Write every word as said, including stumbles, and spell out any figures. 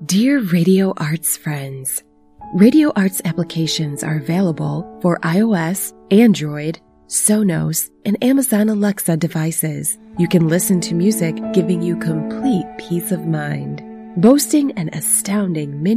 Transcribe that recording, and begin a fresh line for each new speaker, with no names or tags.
Dear Radio Arts friends, Radio Arts applications are available for iOS, Android, Sonos, and Amazon Alexa devices. You can listen to music giving you complete peace of mind. Boasting an astounding mini